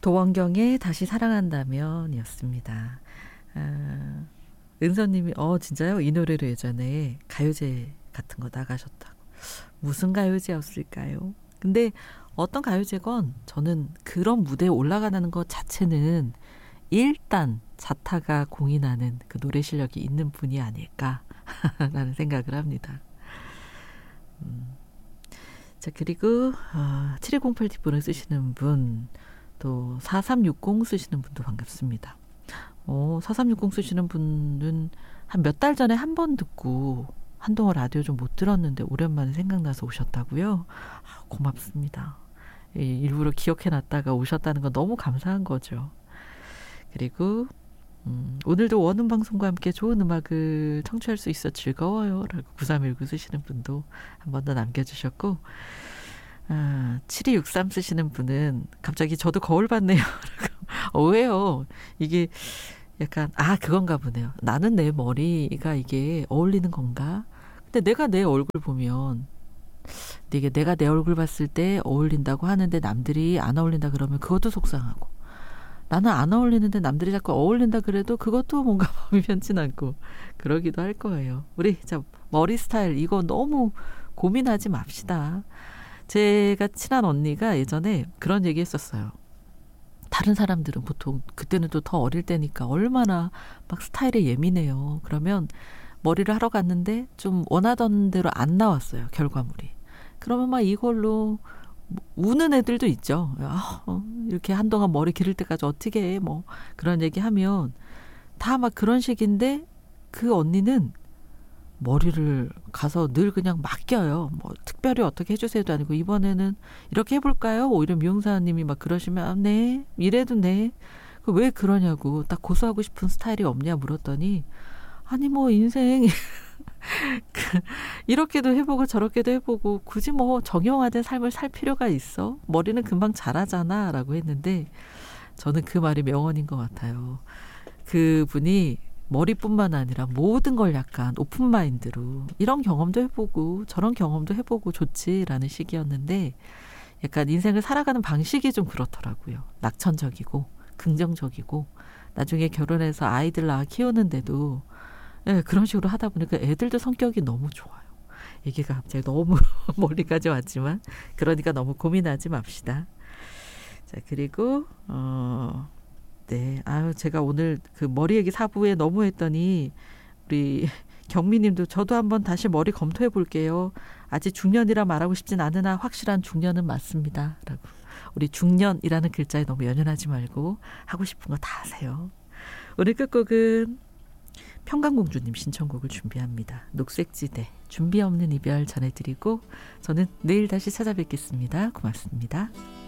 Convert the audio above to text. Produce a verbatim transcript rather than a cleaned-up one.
도원경의 다시 사랑한다면 이었습니다. 아, 은서님이 어 진짜요? 이 노래를 예전에 가요제 같은 거 나가셨다고. 무슨 가요제였을까요? 근데 어떤 가요제건 저는 그런 무대에 올라가는 것 자체는 일단 자타가 공인하는 그 노래 실력이 있는 분이 아닐까라는 생각을 합니다. 음. 자, 그리고 어, 칠이공팔 뒷번호 쓰시는 분, 또 사삼육공 쓰시는 분도 반갑습니다. 어, 사삼육공 쓰시는 분은 한 몇 달 전에 한 번 듣고 한동안 라디오 좀 못 들었는데 오랜만에 생각나서 오셨다고요? 아, 고맙습니다. 예, 일부러 기억해놨다가 오셨다는 건 너무 감사한 거죠. 그리고 음, 오늘도 원음 방송과 함께 좋은 음악을 청취할 수 있어 즐거워요 라고 구삼일구 쓰시는 분도 한 번 더 남겨주셨고, 아, 칠이육삼 쓰시는 분은 갑자기 저도 거울 봤네요. 어, 왜요? 이게 약간 아 그건가 보네요. 나는 내 머리가 이게 어울리는 건가? 근데 내가 내 얼굴 보면 이게 내가 내 얼굴 봤을 때 어울린다고 하는데 남들이 안 어울린다 그러면 그것도 속상하고, 나는 안 어울리는데 남들이 자꾸 어울린다 그래도 그것도 뭔가 마음이 편치 않고 그러기도 할 거예요. 우리 자 머리 스타일 이거 너무 고민하지 맙시다. 제가 친한 언니가 예전에 그런 얘기 했었어요. 다른 사람들은 보통 그때는 또 더 어릴 때니까 얼마나 막 스타일에 예민해요. 그러면 머리를 하러 갔는데 좀 원하던 대로 안 나왔어요, 결과물이. 그러면 막 이걸로 우는 애들도 있죠. 아, 어, 이렇게 한동안 머리 기를 때까지 어떻게 해? 뭐 그런 얘기하면 다 막 그런 식인데, 그 언니는 머리를 가서 늘 그냥 맡겨요. 뭐 특별히 어떻게 해주세요도 아니고, 이번에는 이렇게 해볼까요? 오히려 미용사님이 막 그러시면 아, 네 이래도 네. 왜 그러냐고, 딱 고수하고 싶은 스타일이 없냐 물었더니, 아니 뭐 인생 이렇게도 해보고 저렇게도 해보고 굳이 뭐 정형화된 삶을 살 필요가 있어? 머리는 금방 자라잖아 라고 했는데, 저는 그 말이 명언인 것 같아요. 그분이 머리뿐만 아니라 모든 걸 약간 오픈마인드로 이런 경험도 해보고 저런 경험도 해보고 좋지라는 식이었는데, 약간 인생을 살아가는 방식이 좀 그렇더라고요. 낙천적이고 긍정적이고, 나중에 결혼해서 아이들 낳아 키우는데도 네, 그런 식으로 하다 보니까 애들도 성격이 너무 좋아요. 얘기가 갑자기 너무 멀리까지 왔지만, 그러니까 너무 고민하지 맙시다. 자, 그리고 어, 네, 아유 제가 오늘 그 머리 얘기 사 부에 너무 했더니 우리 경미님도 저도 한번 다시 머리 검토해 볼게요. 아직 중년이라 말하고 싶진 않으나 확실한 중년은 맞습니다. 라고. 우리 중년이라는 글자에 너무 연연하지 말고 하고 싶은 거 다 하세요. 오늘 끝곡은 평강공주님 신청곡을 준비합니다. 녹색지대 준비 없는 이별 전해드리고, 저는 내일 다시 찾아뵙겠습니다. 고맙습니다.